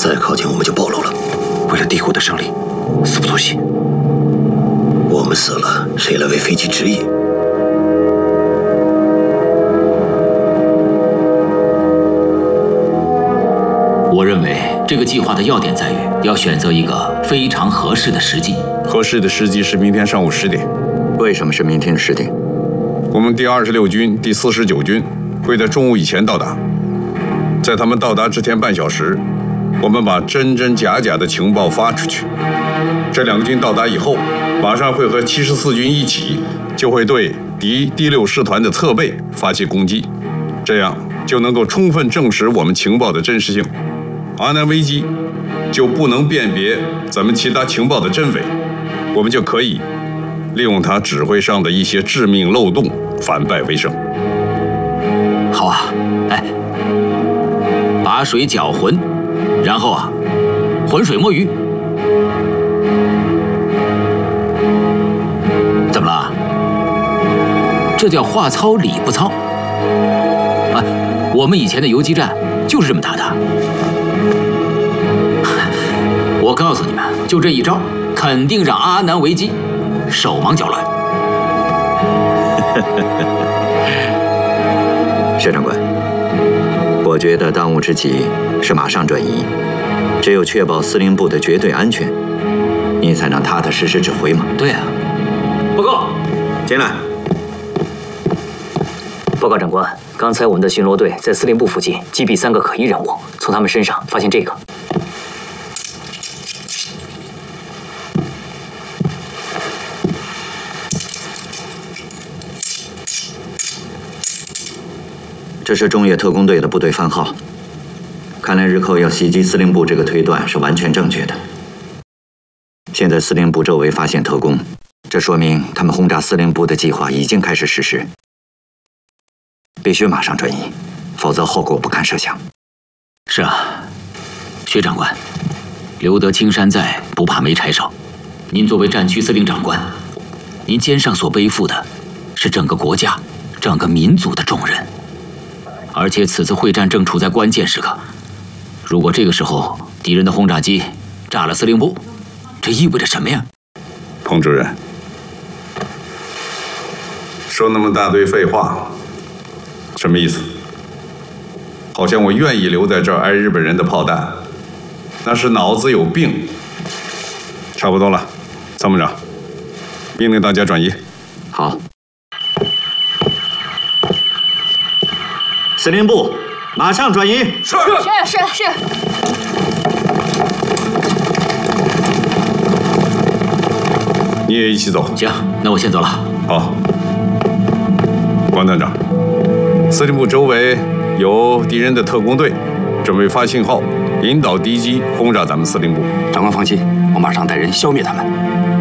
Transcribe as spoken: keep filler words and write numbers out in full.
再靠近我们就暴露了。为了帝国的胜利，死不足惜。我们死了，谁来为飞机指引？ 我认为这个计划的要点在于要选择一个非常合适的时机。 合适的时机是明天上午十点。 为什么是明天十点？ 我们第二十六军、第四十九军会在中午以前到达，在他们到达之前半小时，我们把真真假假的情报发出去。这两个军到达以后，马上会和七十四军一起，就会对敌第六师团的侧背发起攻击，这样就能够充分证实我们情报的真实性。阿南危机就不能辨别咱们其他情报的真伪，我们就可以利用他指挥上的一些致命漏洞，反败为胜。 好啊，哎，把水搅浑，然后啊，浑水摸鱼。怎么了？这叫话糙理不糙。啊，我们以前的游击战就是这么打的。我告诉你们，就这一招，肯定让阿南危机手忙脚乱。 薛长官，我觉得当务之急是马上转移，只有确保司令部的绝对安全，你才能踏踏实实指挥嘛。 对啊。报告， 进来。 报告长官，刚才我们的巡逻队在司令部附近击毙三个可疑人物，从他们身上发现这个。 这是中野特工队的部队番号，看来日寇要袭击司令部这个推断是完全正确的。现在司令部周围发现特工，这说明他们轰炸司令部的计划已经开始实施，必须马上转移，否则后果不堪设想。 是啊，薛长官，留得青山在，不怕没柴烧。您作为战区司令长官，您肩上所背负的是整个国家、整个民族的重任。而且此次会战正处在关键时刻，如果这个时候敌人的轰炸机炸了司令部，这意味着什么呀？ 彭主任，说那么大堆废话，什么意思？好像我愿意留在这儿挨日本人的炮弹，那是脑子有病。差不多了，参谋长，命令大家转移。 好。司令部，马上转移。 是是是是。 你也一起走。 行，那我先走了。 好。王团长，司令部周围有敌人的特工队，准备发信号，引导敌机轰炸咱们司令部。 长官放心，我马上带人消灭他们。